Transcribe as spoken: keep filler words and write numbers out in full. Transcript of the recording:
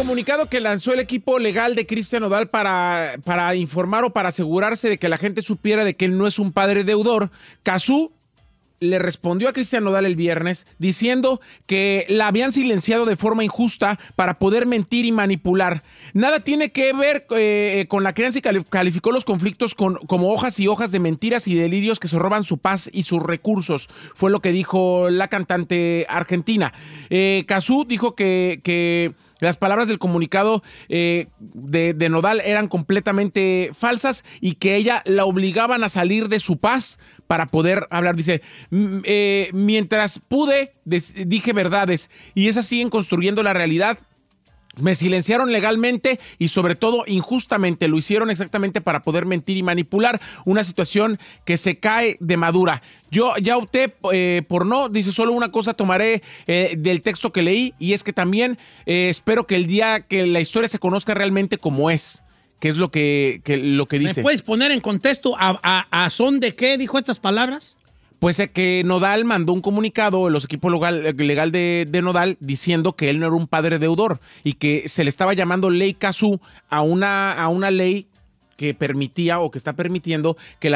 comunicado que lanzó el equipo legal de Cristian Nodal para, para informar o para asegurarse de que la gente supiera de que él no es un padre deudor, Cazzu le respondió a Cristian Nodal el viernes diciendo que la habían silenciado de forma injusta para poder mentir y manipular. Nada tiene que ver eh, con la crianza y calificó los conflictos con, como hojas y hojas de mentiras y delirios que se roban su paz y sus recursos. Fue lo que dijo la cantante argentina. Eh, Cazzu dijo que... que las palabras del comunicado eh, de, de Nodal eran completamente falsas y que ella la obligaban a salir de su paz para poder hablar. Dice, eh, mientras pude, dije verdades y esas siguen construyendo la realidad. Me silenciaron legalmente y sobre todo injustamente. Lo hicieron exactamente para poder mentir y manipular. Una situación que se cae de madura. Yo ya opté eh, por no. Dice, solo una cosa tomaré eh, del texto que leí y es que también eh, espero que el día que la historia se conozca realmente como es. Que es lo que, que, lo que dice. ¿Me puedes poner en contexto a, a, a son de qué dijo estas palabras? Pues es que Nodal mandó un comunicado, los equipos legal, legal de, de Nodal, diciendo que él no era un padre deudor y que se le estaba llamando ley Cazzu a una, a una ley que permitía o que está permitiendo que la